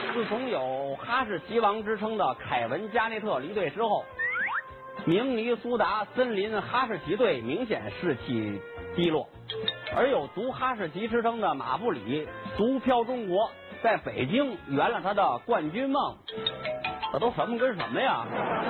自从有哈士奇王之称的凯文·加内特离队之后，明尼苏达森林哈士奇队明显士气低落，而有足哈士奇之称的马布里独飘中国，在北京圆了他的冠军梦。这都什么跟什么呀？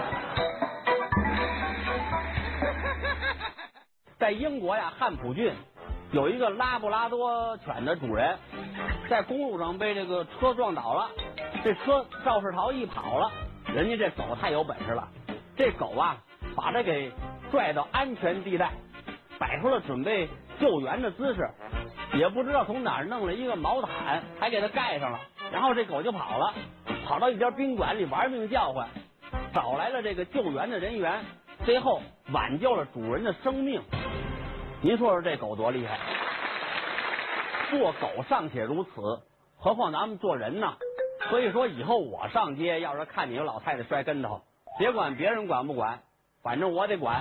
在英国呀，汉普郡有一个拉布拉多犬的主人，在公路上被这个车撞倒了，这车肇事逃逸跑了，人家这狗太有本事了，这狗啊把它给拽到安全地带，摆出了准备救援的姿势，也不知道从哪儿弄了一个毛毯，还给它盖上了，然后这狗就跑了，跑到一家宾馆里玩命叫唤，找来了这个救援的人员，最后挽救了主人的生命。您说说这狗多厉害？做狗尚且如此，何况咱们做人呢？所以说以后我上街要是看见有老太太摔跟头，别管别人管不管，反正我得管。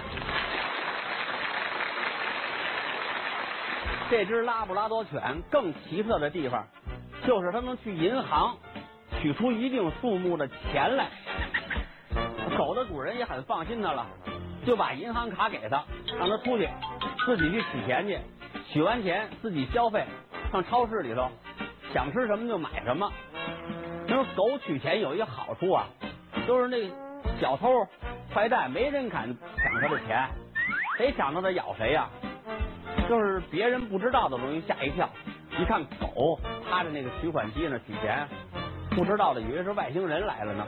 这只拉布拉多犬更奇特的地方，就是它能去银行取出一定数目的钱来。狗的主人也很放心它了，就把银行卡给它，让它出去自己去取钱去，取完钱自己消费，上超市里头想吃什么就买什么。那么狗取钱有一个好处啊，就是那个小偷坏蛋没人敢抢他的钱，谁抢到他咬谁呀。就是别人不知道的容易吓一跳，一看狗趴着那个取款机那取钱，不知道的以为是外星人来了呢。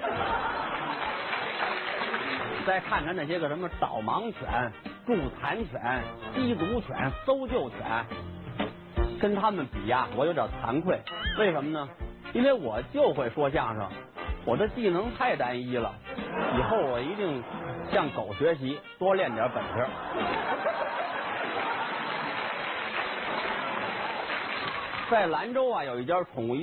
再看看那些个什么导盲犬、助残犬、缉毒犬、搜救犬，跟他们比呀，我有点惭愧。为什么呢？因为我就会说相声，我的技能太单一了。以后我一定向狗学习，多练点本事。在兰州啊，有一家宠物